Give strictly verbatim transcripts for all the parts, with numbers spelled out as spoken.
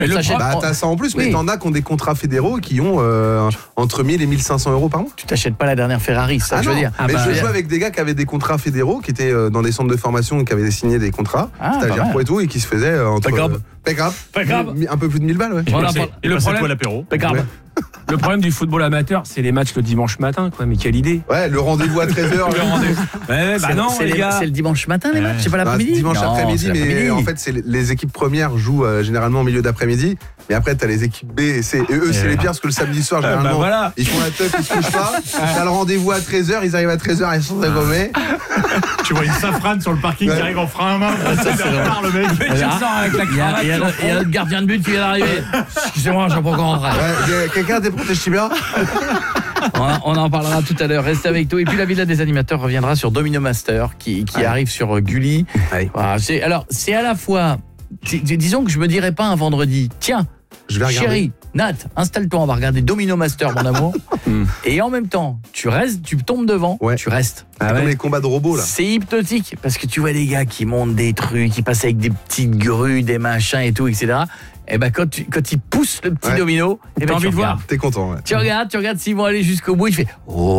Mais le T'achètes- problème- Bah t'as ça en plus, mais Oui. t'en as qui ont des contrats fédéraux qui ont euh, entre mille et mille cinq cents euros par mois. Tu t'achètes pas la dernière Ferrari, c'est ça Ah que je veux non, dire. mais Ah bah, je je veux joue dire- avec des gars qui avaient des contrats fédéraux, qui étaient euh, dans des centres de formation, qui avaient signé des contrats, Ah, pas stagiaires mal. pro et tout, et qui se faisaient euh, entre... Pas grave. euh, Pas grave. Pas grave. Mi- Un peu plus de mille balles, ouais. Et Voilà, c'est- voilà. et le C'est problème, toi l'apéro. Pas grave. Ouais. le problème du football amateur, c'est les matchs le dimanche matin, quoi. Mais quelle idée. Ouais, le rendez-vous à treize heures. Le rendez-vous. Ouais, bah C'est- non, c'est les les- gars. c'est le dimanche matin les Ouais. matchs, c'est pas Bah, l'après-midi. dimanche Non, après-midi, c'est mais l'après-midi. en fait, c'est les- les équipes premières jouent euh, généralement au milieu d'après-midi, mais après, t'as les équipes B et C. Et eux, c'est les pires parce que le samedi soir, Ah, bah généralement, voilà. ils font la teuf, ils se couchent pas. T'as le rendez-vous à treize heures, ils arrivent à treize heures, ils sont réveillés. Tu vois une safrane sur le parking Ouais. qui arrive en frein à main. ça, c'est vrai. le mec. Mais tu sors avec la Il y a, cravate il y a sur le- le il y a notre gardien de but qui vient d'arriver. Excusez-moi, je vais pas encore rentrer. Ouais, quelqu'un a des protèges tibia? On, on en parlera tout à l'heure. Restez avec nous. Et puis la Villa des animateurs reviendra sur Domino Master qui, qui Ouais. arrive sur euh, Gulli. Ouais. Voilà, c'est, alors, c'est à la fois. c'est- c'est- disons que je me dirais pas un vendredi. Tiens, Je vais regarder. chérie, Nat, installe-toi, on va regarder Domino Master, mon amour. Hmm. Et en même temps, tu restes, tu tombes devant, Ouais. tu restes. C'est comme les combats de robots, là. C'est hypnotique parce que tu vois des gars qui montent des trucs, qui passent avec des petites grues, des machins et tout, et cetera. Et ben quand tu quand ils poussent le petit Ouais. domino, et T'as ben envie tu de voir. regardes. T'es content, ouais. Tu regardes, tu regardes s'ils vont aller jusqu'au bout, il fait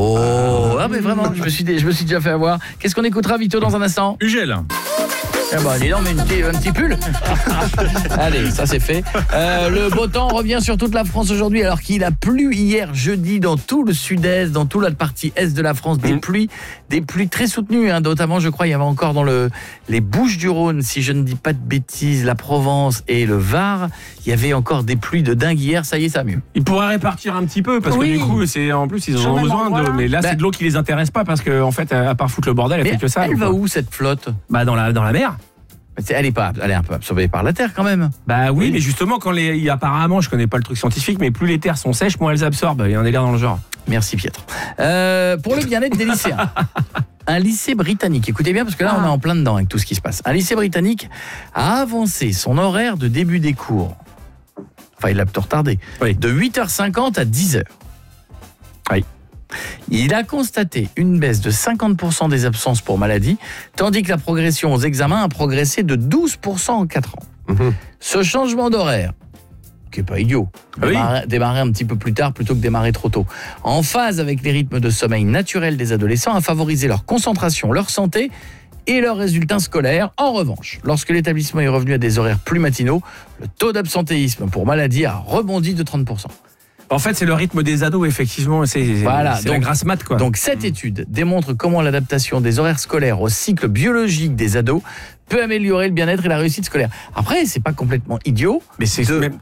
oh ah mais vraiment, je me suis je me suis déjà fait avoir. Qu'est-ce qu'on écoutera Vito dans un instant? Ugel. Eh ben dis donc, mais une petite- un petit pull. Allez, ça c'est fait. Euh, le beau temps revient sur toute la France aujourd'hui alors qu'il a plu hier jeudi dans tout le sud-est, dans toute la partie est de la France, des Mmh. pluies, des pluies très soutenues, hein, notamment je crois il y avait encore dans le les Bouches-du-Rhône, si je ne dis pas de bêtises, la Provence et le Var, il y avait encore des pluies de dingue hier, ça y est, ça va mieux. Ils pourraient répartir un petit peu parce Oui. que du coup, c'est en plus ils en Sur ont le même besoin endroit, de. là. Mais là, Bah. c'est de l'eau qui les intéresse pas parce que en fait, à part foutre le bordel, elle Mais fait que ça. elle donc, va quoi. où cette flotte? Bah dans la dans la mer. Elle est pas elle est un peu absorbée par la terre quand même. Bah oui, Oui. mais justement quand les il y a apparemment, je connais pas le truc scientifique, mais plus les terres sont sèches, moins elles absorbent. Il y a un délire dans le genre. Merci Pietre. Euh, pour le bien-être des lycéens. Un lycée britannique, écoutez bien parce que là on est en plein dedans avec tout ce qui se passe. Un lycée britannique a avancé son horaire de début des cours. Enfin, il l'a plutôt retardé. Oui. De huit heures cinquante à dix heures. Oui. Il a constaté une baisse de cinquante pour cent des absences pour maladie, tandis que la progression aux examens a progressé de douze pour cent en quatre ans. Mhm. Ce changement d'horaire, qui n'est pas idiot, Ah oui. démarrer, démarrer un petit peu plus tard plutôt que démarrer trop tôt, en phase avec les rythmes de sommeil naturels des adolescents, a favorisé leur concentration, leur santé et leurs résultats scolaires. En revanche, lorsque l'établissement est revenu à des horaires plus matinaux, le taux d'absentéisme pour maladie a rebondi de trente pour cent. En fait, c'est le rythme des ados, effectivement. C'est Voilà, c'est la donc- grasse mat, quoi. Donc cette étude démontre comment l'adaptation des horaires scolaires au cycle biologique des ados peut améliorer le bien-être et la réussite scolaire. Après, c'est pas complètement idiot. mais c'est de- même-